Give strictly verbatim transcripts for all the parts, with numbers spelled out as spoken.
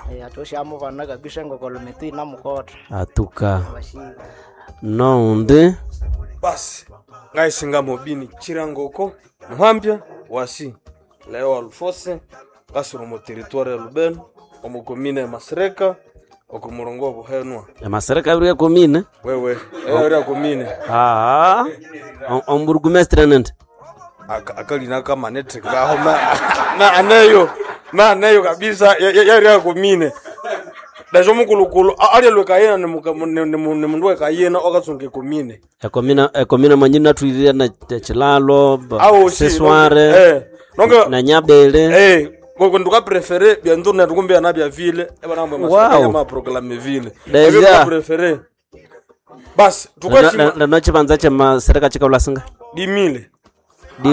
Eh atosha amo bana kabisa ngokolo metu ina mukota. Atuka. No unde. Basi. Ngai singa mobini chirangoko. Muhambia wasi. Leo Alfose kasuru mu territoire ya Lubero, omu komine Masreka, oku murongo buhenwa. Ya Masreka uri komine? Wewe, eh uri komine. Ah. On burgomestre nende. Akali naka manete ngaho na anayo. Na anayo kabisa ya uri komine. Dajo mukulukulu ali lwekayena ne mundu wekayena okatsunge komine. Ya komine e komine manyina tuiria na chilalo, sesware. Eh. Nonga na nyabele eh ngoko nduka prefere bya nduna tukumbia na bya vile eba namwe masaka ya ma proclame vile eba prefere bas tukashi na na chibanza cha masereka chika ulasinga dix mille di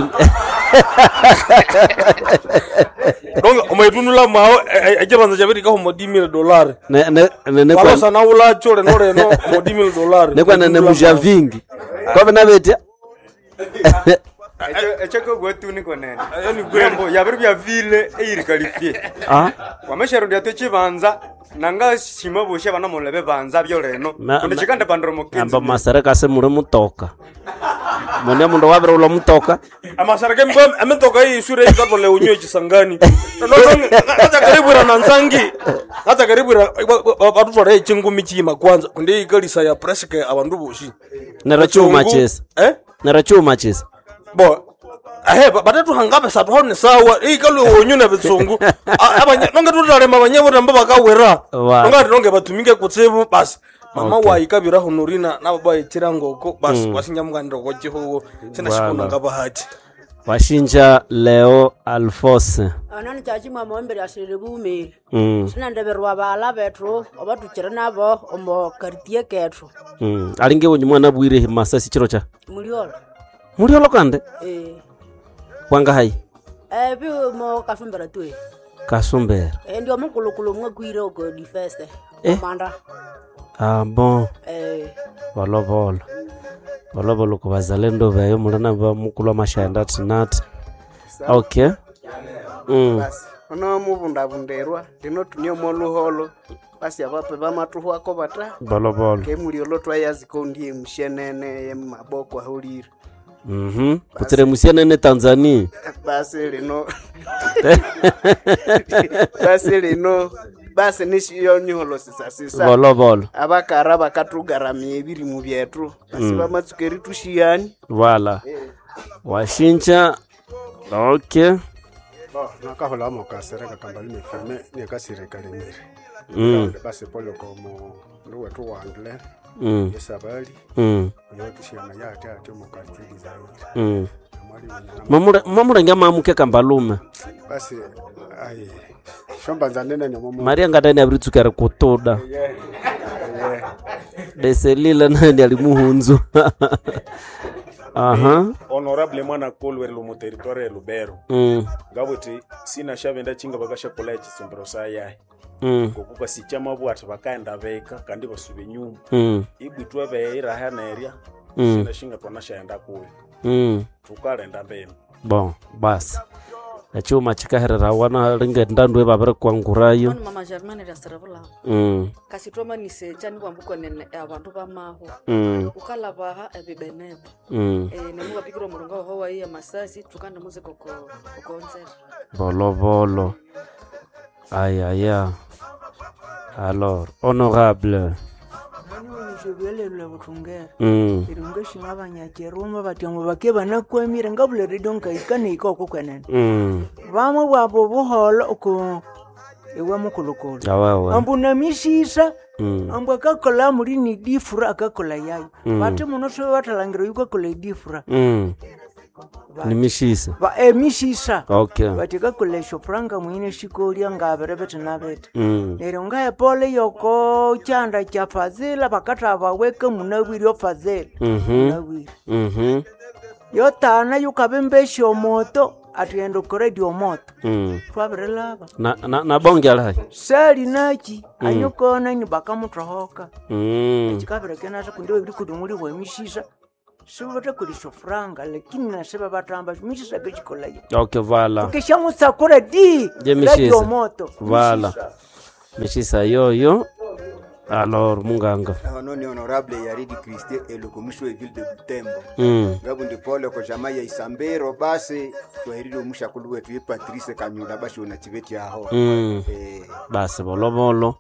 nonga umaytunula mao achibanza cha bidika ho dix mille dollars ne ne ne kwa sana ula chole no reno mo dix mille dollars ne kwa ne muja vingi kwa bana betia Echeko gwetu niko nene. Ayoni gwembo yabiri bya vile eyiri qualifier. Ah. Wameshero ndia techibanza nanga shima boshe bana molebe banza byo reno. Kunde chikande pandro mokenzi. Amba masareka se muri mutoka. Mone mundo wabira ulo mutoka. Amasareka mbo ametoka hii sure ikapo le unyo chisangani. No no hata karibu na nsangi. Hata karibu watu fara chingumi chima kwanza. Kunde ikalisa ya presque abandu boshi. Naracho matches. Eh? Naracho matches. Bo ahe batatu hangabe sathone sawa ikalo wonyuna bitsungu abanye nonga tutale mabanye bota mbaba kawera nonga nonga batuminge kutsebu bas mama wa ikabira honorina na baba ichirangoko bas wasinyamugandiro kochiho sina shikona ngabahati washinja Leo Alfose anani chachi mama mbere asire bumiri mm sina ndeberwa bala betro obatuchira nabo omo kartie ketro mm alinge wonyi mwana bwire masasi chiro cha muliolo muliolo kande eh wanga hai eh bi mo kasumbera tu kasumbera eh ndio mukulukulu mwe kwire ko di feste manda ah bon eh bolo bolo bolo bolo ko bazalendo bayo mulana ba mukulu amashanda tinat okay mm basi ono mubunda bunderwa dino tunyo moluholo basi abape bamatuhu ako bata bolo bolo ke muliolo twayazi ndiye mushenene ye maboko ahulira. Mhm. Kutere musianene Tanzania. Basi lino. Basi lino. Basi nishiyo nyolo sisa sisa. Bolo bolo. Abakara bakatugaramye ebiri mu byetru. Basi bamatsukeri tushiyani. Wala. Washincha. Okay. Bo, nakahola mo kasereka kambali me firme ne kasireka lemire. Mm. Basi polo como luwe tu wangle. Mm. Yesabali. Mm. Yotushiyana yate ate mo kartili zaidi. Mm. Mamura mamura ngama muke kambalume. Basi ai shomba zanene ne momo. Maria ngadani abritsukara kotoda. Deselila nani alimuhunzu. Aha. Honorable mwana kolwe lu territoire ya Lubero. Mm. Gabuti sina shavenda chinga bakasha kola chisumbiro sayai. Mm. Kukupa sichama bwatu bakaenda beka kandi basube nyuma. Mm. Ibitwe be iraha na area. Mm. Sina shinga twanashaenda kuyo. Mm. Tukalenda mbele. Bon, basi. Achuma chikaherera wana ringe ndandwe babere kwangurayo. Mama Germaine rasarabula. Mm. Kasitoma ni sejani kwambuko nene abantu bamaho. Mm. Ukalabaha ebibenebe. Mm. Eh nemuga bikiro murongo ho wa iya masasi tukanda muziko ko concert. Bolo bolo. Aïe aïe aïe. Alors, honorable. Nishobele le butungera. Mm. Irungeshi ngabanyakiruma batyamwe bakeba nakwemire ngabule ridonka ikane ikoko kwenene. Mm. Bamwe babo buholo uko ewa mukulukulu. Awawe. Ambu namishisha. Mm. Ambu akakola muri ni difura akakola yayo. Mm. Bate muno so batalangira yuko kola difura. Mm. Nimishisa. Ba emishisha. Okay. Batika kola shopranga mwine shikolia ngabere bete nabete. Mm. Nero ngaye pole yoko chanda cha fazila bakata baweke munawiri ofazela. Mhm. Munawiri. Mhm. Yotana yukabembesha moto atiendo koredio moto. Mm. Twabirelaba. Na na na bongela hai. Sali nachi mm. anyukona ni bakamutrohoka. Mm. Chikaberekena kundiwe biri kudumuri wa mishisha. Sibote kulisho franga lakini nasema batamba mishisha kechikola. Okay, vala. Ukishamusa kore di radio moto. Vala. mishisa yoyo. Alors munganga ono ni honorable Yaridi Christie et le commission ville de Butembo. mm. Ngabu ndipole kwa jamaa ya Isambero basi twahiriro mushakulu wetu ye Patrice Kanyuda basi una chibeti aho. mm. Eh basi bolo bolo.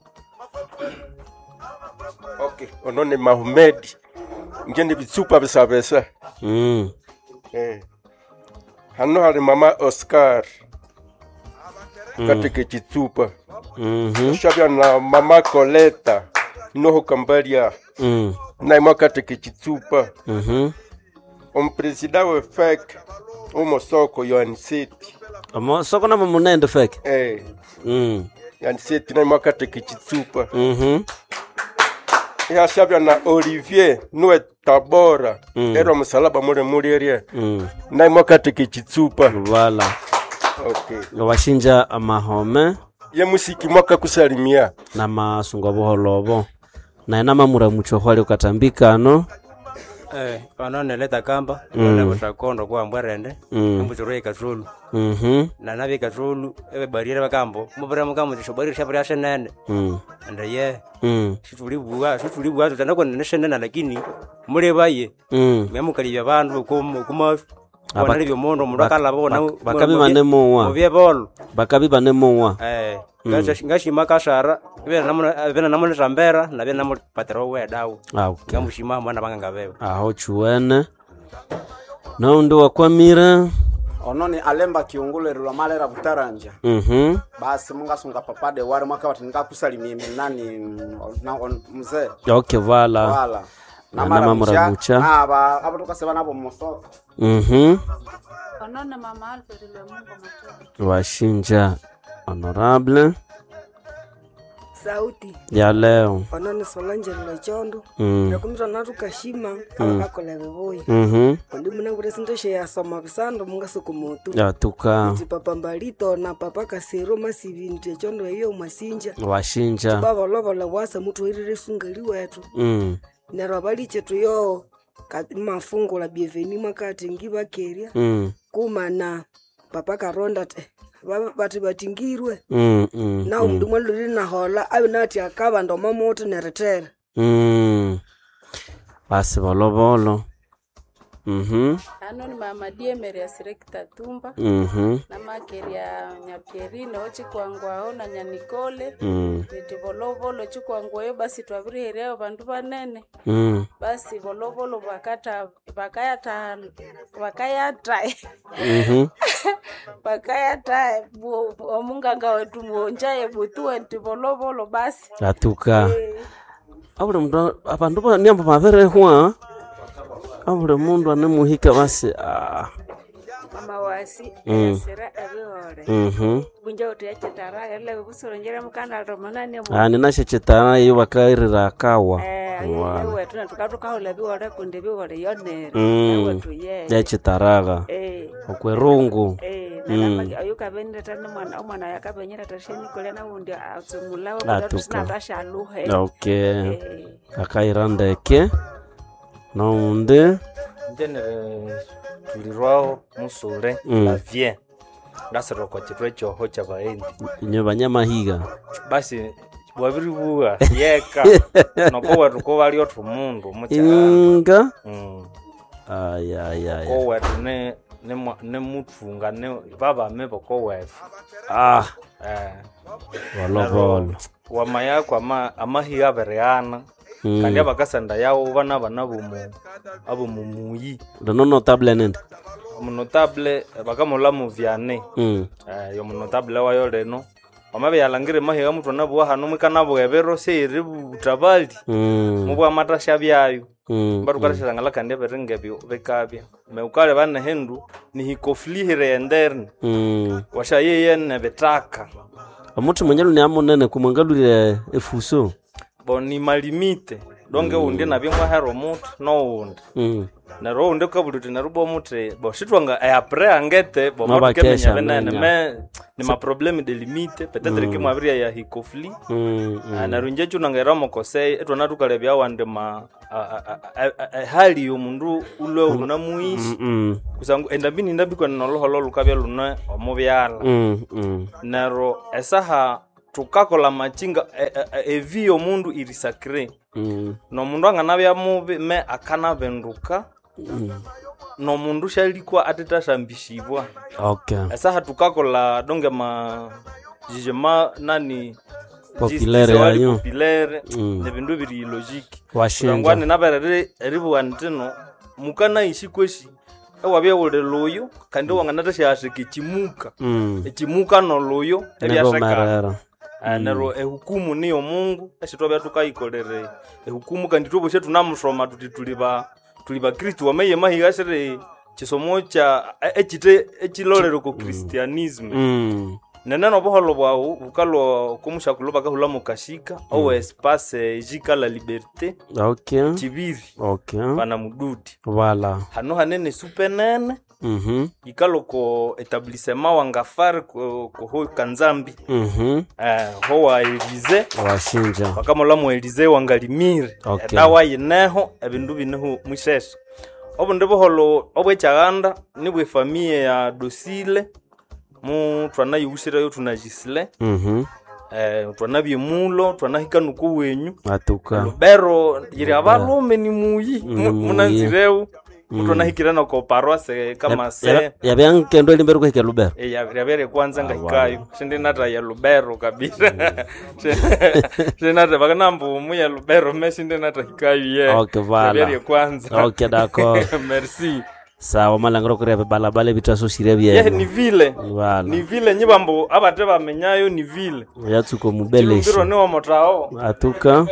Okay, ono ni Mahmed ngende bitsupa bisabesa. mm. eh hano hari mama Oscar mm. kateke chitsupa. mhm shabya na mama Coleta noho kambaria mm. na imaka teke chitsupa. mhm om president we fek omo soko yo aniseti omo soko na munende fek eh mm. aniseti na imaka teke chitsupa. mhm ya shabya na Olivier noe Tabora mm. ero msalaba mure muriere mm. na imaka teke chitsupa. Voilà. Okay. Washinja amahome ye musiki mwaka kusalimia na masungo boholobo na ina mamura mucho hwali ukatambika no eh ono neleta kamba mm. na butakondo kwa mbwarende mm. mbuzurwe katrolu mhm na nabi katrolu ebe barire bakambo mubura mukambo tishobarire shabari ashenene mm. ndaye mm. shituli buga shituli buga tutana kwa neshenene lakini mure baye mm. memukali abantu kuma kuma Abak mondo mudakala bona bakabi banemowa mubye bol bakabi banemowa eh ngacha ngashi makashara ibe namuna ibe namuna rambera na ibe namuna patero we dawo ah okay ngamushima mwana banga bebe aho chuene no ndo wakwamira ono ni Alemba Kiungulero malera butaranja. mhm basi mungasunga papade wari mwaka wati ngakusalimia nani na mzee. Okay vala vala na mamura mucha aba aba tukasema nabo mosoko. mhm ono na mama Alfred le Mungu matoa washinja honorable sauti ya leo ono ni Solange Lochondo mm. nakumita natu kashima mm. akakola beboy mhm ndi muna kuresindeshe ya soma bisando munga sokomoto ya tuka ti papa Mbalito na papa Kasero masibindi chondo hiyo masinja washinja baba lobo la wasa mutu irire sungali wetu mm. nero bali chetu yo mafungo la bienvenue makati ngiba keria mm. kuma na papa Karonda te baba bati batingirwe mm, mm, na umndu mwalo lina hola abe nati akaba ndo mamoto neretera mm. basi bolo bolo mhm ano ni mama Diemere ya Serekta Tumba mhm na makeria nyapierino ochi kwangwao na nyanikole mm. nitivolovolo chikwangwayo basi twabirihereo bandu banene mm. basi volovolo bakata bakayata bakayata mhm bakayata omunganga wetu mwonjaye butuwe ntivolovolo basi atuka abule mndo abandu ba nyamba mavere hwa abule mundu anemuhika basi ah mama wasi mm. sera abihore mhm bunja utiyachetara ele kusorongera mukanda romana ne ah ninashe chetara iyo bakairira kawa eh wewe tunatuka hola bihore kunde bihore yonere wewe tuye ya chetaraga eh okwerungu eh na ayuka bende tani mwana mwana yakabenyera tasheni kole na undi atsumulawa bado tunatasha luhe okay akairandeke no unde genere tulirwao musure mm. la vie ndasero kwa chitwe choho cha baendi nyo banyamahiga basi wabiri buga yeka noko watu ko bali otru mundu mucha inga mm ay ay ay ko watu ne ne ne mutunga ne baba mebo ko wefu ah eh walo bolo wa maya kwa ma amahiga bereana mm. kandi abakasanda yawo bana bana bumu abo mumuyi no notable nende notable bakamola mu viane mm. eh yo notable wa yo leno amabe yalangire mahiga mutu nabo hano mukana bwebero seri butabali mm. mubwa matasha byayo mm. baru karasha ngala kandi berenge byo bekabya me ukale bana hendu ni hikoflihire enderne mm. washa yeye ne betaka amutu mwenyalu ni amonene kumwangalule efuso boni malimite donge mm. unde nabye mwahero mutu no unde mm. na ro unde kabuluti na rubo mutre bo shitwanga ayapre angete bo mutu kemenya benene me ni ma problème de limite peut-être que mwabria ya hikofli mm. mm. na runje chunanga ramo kosei etwana tukale bya wande ma hali yo mundu ulo unamuishi mm. kusangu endabini ndabiko noloholo lukabya luna omubyala mm. mm. naro esaha tukakola machinga e, e, evi omundu irisakre mm. nomundu anganabya mubi me akanabenduka mm. nomundu shalikwa atitashambishibwa okay esa tukakola donge ma jijema nani populaire yanyu populaire mm. nebindu biri logique washinja ngwani nabarere ribu antino mukana ishikweshi ewabya ule loyo kandi wangana tashashike kimuka mm. ekimuka no loyo ebyashaka nero mm. ehukumu niyo Mungu eshitobya tukaikolere ehukumu kandi tuboshe tunamusoma tuti tuliba tuliba Kristo wameye mahigashire kisomo cha ekite ekilolero ko Christianism mm. neneno boholo bwawo bukalo kumushakulo bakahula mukashika mm. au espace jika la liberté okay kibiri okay bana mududi voilà hano hanene supenene mhm mm ikalo ko etablissement wangafar ko, ko ho kanzambi mhm mm eh ho wa Elize washinja bakamola mu Elize wangalimire okay. dawa yineho ebindu bineho mushesha obundi boholo obwe chaganda nibwe famille ya Dosile mu twana yushira yo tunajisile mhm eh twana byemulo twana hikanuko wenyu atuka Lubero yiri abalume ni muyi munanzireu mutwana hikirana ko paroisse kama se ya byankendo elimbero ko hikela Lubero eh ya bere kwanza ngahikayo shinde nata ya Lubero kabisa shinde nata bakanambu mu ya Lubero meshinde nata hikayo ye okay voilà bere kwanza okay d'accord merci sawa malangro kure balabale bitaso sirebye yeah ni vile voilà ni vile nyibambo abate bamenyayo ni vile yatsuko mubeleshi mbiro ne wa motrao atuka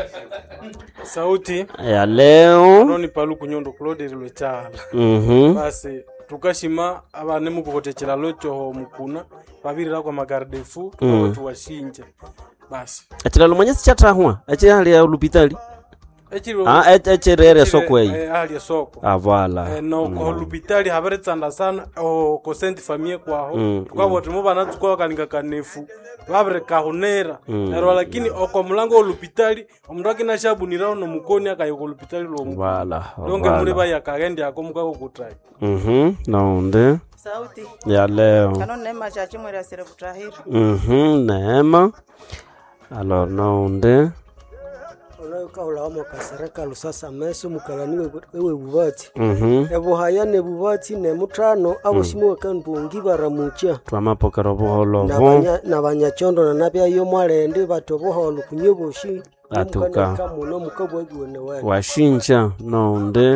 sauti ya leo noni palu kunyondo Claude Lwechala mhm basi tukashima abane mukukotekera locho mukuna babirira kwa magardefu mm. watu washinje basi atira lumanyesi chatahwa achi hali ya lupitali echiro ah echerere soko yi eh hali ya soko ah voilà eh, no mm. ko lupitali haberetsanda sana o ko sent famille kwaho mm. tukaboti mm. mubana tukwa kalinga kanefu babre kahunera mm. ero lakini oko mulango olupitali omundu akina shabunira no mukoni akayoko lupitali lo mu voilà donge muri baya kagende akomuka kokutrai mhm naonde sauti ya leo kano nema cha chimwe ya sere kutahira mhm neema alors naonde Ola kaula mo kasareka lusasa meso mukalaniwe ewe bubati mhm ebo hayane bubati ne mutano abo simu kanbungi baramucha twamapokero boholo bo na banyachondo na nabya yo mwalende batoboholo kunyoboshi atuka kamuno mukabwagi ne wale washinja naonde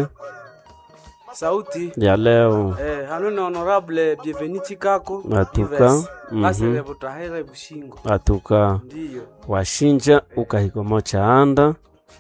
sauti ya leo eh hano na honorable bienvenue chikako atuka mhm butahera bushingo atuka ndio washinja ukahiko mocha anda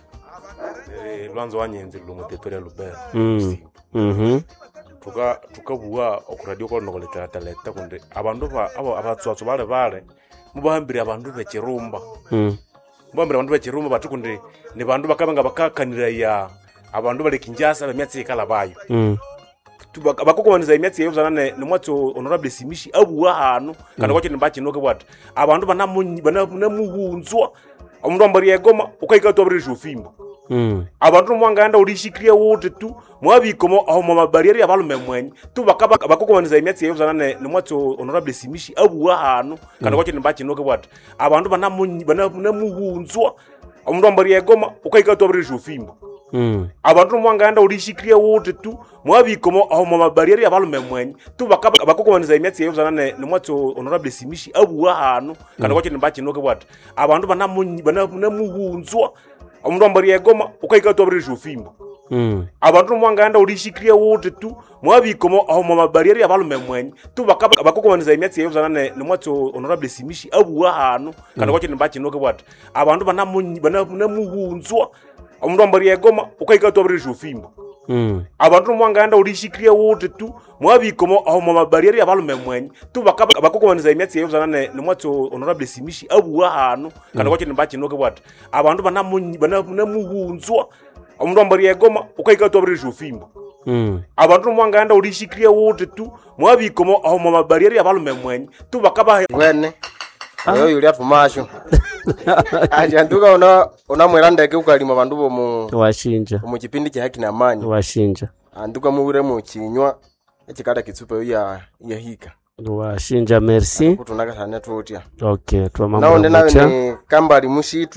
eh lwanzo wanyenzi lumutepere Lubero mhm mhm tuka tukabuwa okuradio ko nokolekera taleta kunde abandu ba abo abatswatso bale bale mubahambira abandu bekirumba mhm mubahambira abandu bekirumba batukunde ne bandu bakabanga bakakanira ya abandu bale kinjasa bemyatsi kala bayo mhm bakokobaniza imyatsi yozana ne nomwatso honorable Simishi abuwa hano kana kwacho nimbachi noke bwati abandu banamunyi banamuhunzwa omundu ambari yegoma ukayika tobri jofimbo mhm abantu mwanganda ulishikria wote tu mwabikomo aho mama barriere abalume mwenye tu bakaba bakokobaniza imyatsi yozana ne nomwatso honorable Simishi abuwa hano kana kwacho nimbachi noke bwati abandu banamunyi banamuhunzwa omundu ambari yegoma ukayika tobri jofimbo mhm abantu mwanganda ulishikria wote tu mwabikomo aho mama barriere abalume mwenye tu bakaba bakokobaniza imyatsi yozana ne nomwatso honorable Simishi abuwa hano kana kwacho nimbachi noke bwati abandu banamunyi banamuhunzwa omundu ambari yegoma ukayika tobri jofimbo mhm abantu mwanganda ulishikria wote tu mwabikomo aho mama barriere abalume mwenye tu bakaba bakokobaniza imyatsi yozana ne nomwatso honorable Simishi abuwa hano kana kwacho nimbachi noke bwati abandu banamunyi banamuhunzwa omundu ambari yegoma ukayika tobri jofimbo mhm abantu mwanganda ulishikria wote tu mwabikomo aho mama barriere abalume mwenye tu bakaba bakokobaniza imyatsi yozana ne nomwatso honorable Simishi abuwa hano kana kwacho nimbachi noke bwati abandu banamunyi banamuhunzwa omundu ambari yegoma ukayika tobri jofimbo mhm abantu mwanganda ulishikria wote tu mwabikomo aho mama barriere abalume mwenye tu bakaba gwene ayo yuli atumasho ajanduka ona ona mweranda ke ukalima bandu bo mu washinja mu kipindi kya haki na amani washinja anduka muure mu kinywa ekikata kitsupa ya ya hika Washinja merci. Kutunaka sana tuotia. Okay, twa mambo. Naonde nawe ni kambali musitu